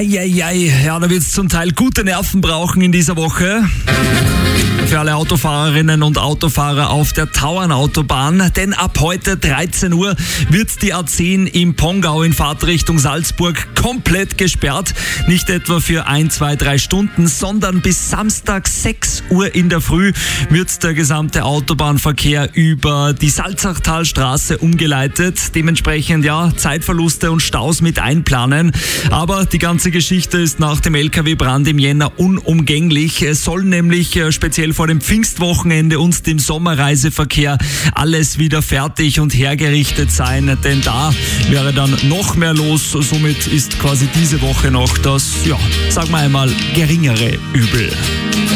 Eieiei, ja, da wird es zum Teil gute Nerven brauchen in dieser Woche. Für alle Autofahrerinnen und Autofahrer auf der Tauernautobahn, denn ab heute 13 Uhr wird die A10 im Pongau in Fahrtrichtung Salzburg komplett gesperrt. Nicht etwa für 1, 2, 3 Stunden, sondern bis Samstag 6 Uhr in der Früh wird der gesamte Autobahnverkehr über die Salzachtalstraße umgeleitet. Dementsprechend Zeitverluste und Staus mit einplanen. Aber die ganze Geschichte ist nach dem LKW-Brand im Jänner unumgänglich. Es soll nämlich speziell vor dem Pfingstwochenende und dem Sommerreiseverkehr alles wieder fertig und hergerichtet sein, denn da wäre dann noch mehr los. Somit ist quasi diese Woche noch das, sagen wir einmal, geringere Übel.